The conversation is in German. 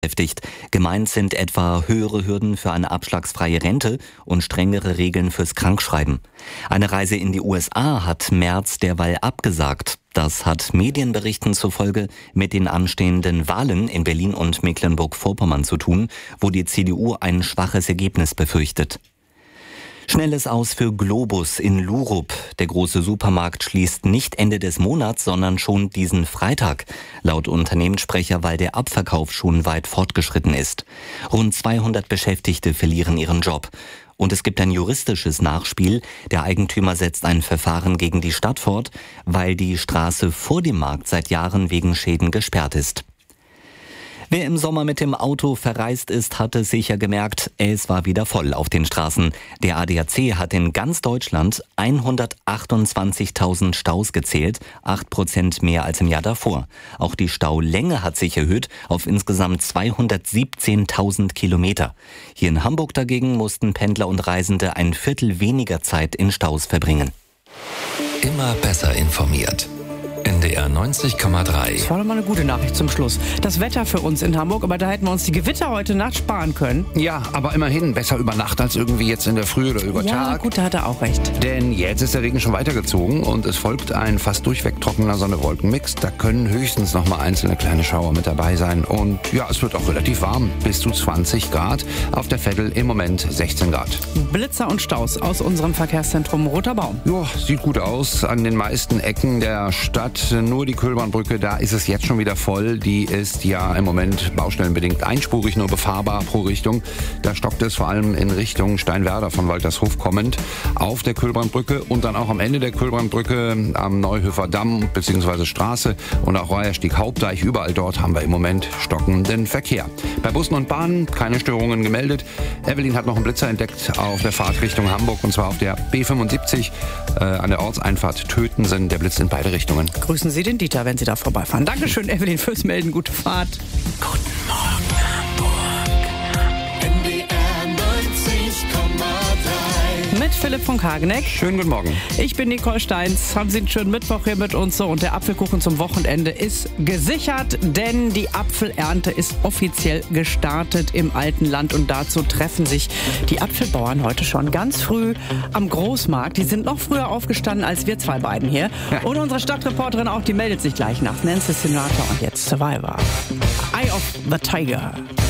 beschäftigt. Gemeint sind etwa höhere Hürden für eine abschlagsfreie Rente und strengere Regeln fürs Krankschreiben. Eine Reise in die USA hat Merz derweil abgesagt. Das hat Medienberichten zufolge mit den anstehenden Wahlen in Berlin und Mecklenburg-Vorpommern zu tun, wo die CDU ein schwaches Ergebnis befürchtet. Schnelles Aus für Globus in Lurup. Der große Supermarkt schließt nicht Ende des Monats, sondern schon diesen Freitag. Laut Unternehmenssprecher, weil der Abverkauf schon weit fortgeschritten ist. Rund 200 Beschäftigte verlieren ihren Job. Und es gibt ein juristisches Nachspiel. Der Eigentümer setzt ein Verfahren gegen die Stadt fort, weil die Straße vor dem Markt seit Jahren wegen Schäden gesperrt ist. Wer im Sommer mit dem Auto verreist ist, hat es sicher gemerkt, es war wieder voll auf den Straßen. Der ADAC hat in ganz Deutschland 128.000 Staus gezählt, 8% mehr als im Jahr davor. Auch die Staulänge hat sich erhöht auf insgesamt 217.000 Kilometer. Hier in Hamburg dagegen mussten Pendler und Reisende ein Viertel weniger Zeit in Staus verbringen. Immer besser informiert. NDR 90,3. Das war doch mal eine gute Nachricht zum Schluss. Das Wetter für uns in Hamburg, aber da hätten wir uns die Gewitter heute Nacht sparen können. Ja, aber immerhin besser über Nacht als irgendwie jetzt in der Früh oder über Tag. Ja, gut, da hat er auch recht. Denn jetzt ist der Regen schon weitergezogen und es folgt ein fast durchweg trockener Sonne-Wolken-Mix. Da können höchstens noch mal einzelne kleine Schauer mit dabei sein. Und ja, es wird auch relativ warm, bis zu 20 Grad. Auf der Veddel im Moment 16 Grad. Blitzer und Staus aus unserem Verkehrszentrum Roter Baum. Ja, sieht gut aus an den meisten Ecken der Stadt. Nur die Köhlbahnbrücke, da ist es jetzt schon wieder voll. Die ist ja im Moment baustellenbedingt einspurig nur befahrbar pro Richtung. Da stockt es vor allem in Richtung Steinwerder von Waltershof kommend auf der Köhlbahnbrücke und dann auch am Ende der Köhlbahnbrücke am Neuhöfer Damm bzw. Straße und auch Reiherstieg Hauptdeich. Überall dort haben wir im Moment stockenden Verkehr. Bei Bussen und Bahnen keine Störungen gemeldet. Evelyn hat noch einen Blitzer entdeckt auf der Fahrt Richtung Hamburg und zwar auf der B75 an der Ortseinfahrt Tötensen. Der blitzt in beide Richtungen. Grüßen Sie den Dieter, wenn Sie da vorbeifahren. Dankeschön, Evelyn, fürs Melden. Gute Fahrt. Guten Morgen, Hamburg. NDR 90,3. Mit Philipp von Kageneck. Schönen guten Morgen. Ich bin Nicole Steins. Haben Sie einen schönen Mittwoch hier mit uns so. Und der Apfelkuchen zum Wochenende ist gesichert, denn die Apfelernte ist offiziell gestartet im alten Land. Und dazu treffen sich die Apfelbauern heute schon ganz früh am Großmarkt. Die sind noch früher aufgestanden als wir zwei beiden hier. Ja. Und unsere Stadtreporterin auch, die meldet sich gleich nach. Nancy Sinatra und jetzt Survivor. Eye of the Tiger.